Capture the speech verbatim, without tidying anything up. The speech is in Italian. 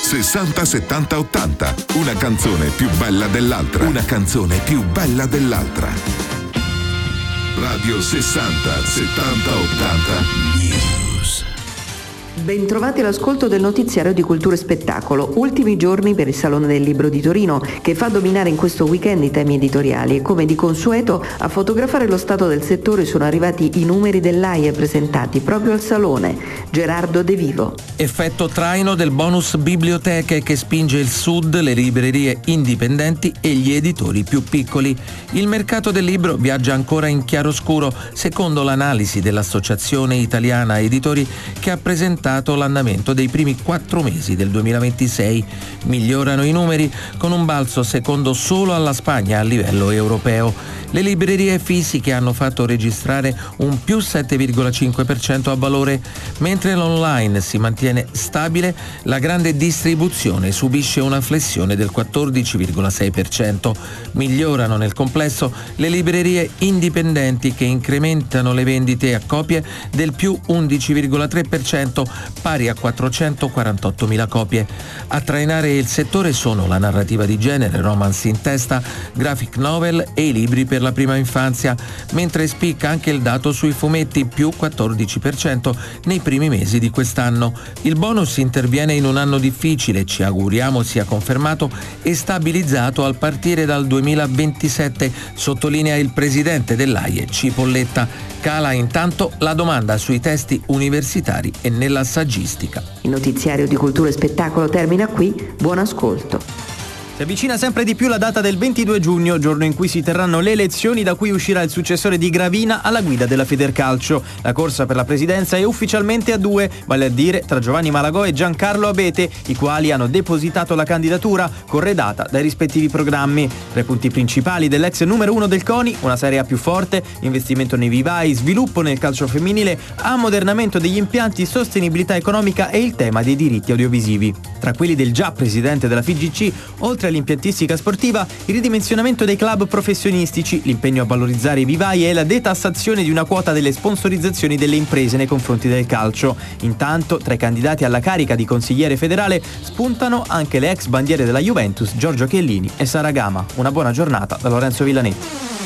sessanta settanta ottanta. Una canzone più bella dell'altra. Una canzone più bella dell'altra. Radio sessanta settanta ottanta News. Bentrovati all'ascolto del notiziario di Cultura e Spettacolo. Ultimi giorni per il Salone del Libro di Torino, che fa dominare in questo weekend i temi editoriali, e come di consueto a fotografare lo stato del settore sono arrivati i numeri dell'A I E presentati proprio al Salone. Gerardo De Vivo. Effetto traino del bonus biblioteche che spinge il Sud, le librerie indipendenti e gli editori più piccoli. Il mercato del libro viaggia ancora in chiaroscuro, secondo l'analisi dell'Associazione Italiana Editori, che ha presentato l'andamento dei primi quattro mesi del duemilaventisei. Migliorano i numeri con un balzo secondo solo alla Spagna a livello europeo. Le librerie fisiche hanno fatto registrare un più sette virgola cinque per cento a valore, mentre l'online si mantiene stabile. La grande distribuzione subisce una flessione del quattordici virgola sei per cento. Migliorano nel complesso le librerie indipendenti, che incrementano le vendite a copie del più undici virgola tre per cento, pari a quattrocentoquarantottomila copie. A trainare il settore sono la narrativa di genere, romance in testa, graphic novel e i libri per la prima infanzia, mentre spicca anche il dato sui fumetti, più quattordici per cento nei primi mesi di quest'anno. Il bonus interviene in un anno difficile, ci auguriamo sia confermato e stabilizzato al partire dal duemilaventisette, sottolinea il presidente dell'A I E, Cipolletta. Cala intanto la domanda sui testi universitari e nella saggistica. Il notiziario di Cultura e Spettacolo termina qui. Buon ascolto. Si avvicina sempre di più la data del ventidue giugno, giorno in cui si terranno le elezioni da cui uscirà il successore di Gravina alla guida della Federcalcio. La corsa per la presidenza è ufficialmente a due, vale a dire tra Giovanni Malagò e Giancarlo Abete, i quali hanno depositato la candidatura corredata dai rispettivi programmi. Tra i punti principali dell'ex numero uno del CONI, una Serie A più forte, investimento nei vivai, sviluppo nel calcio femminile, ammodernamento degli impianti, sostenibilità economica e il tema dei diritti audiovisivi. Tra quelli del già presidente della F I G C, oltre all'impiantistica sportiva, il ridimensionamento dei club professionistici, l'impegno a valorizzare i vivai e la detassazione di una quota delle sponsorizzazioni delle imprese nei confronti del calcio. Intanto, tra i candidati alla carica di consigliere federale spuntano anche le ex bandiere della Juventus, Giorgio Chiellini e Sara Gama. Una buona giornata da Lorenzo Villanetti.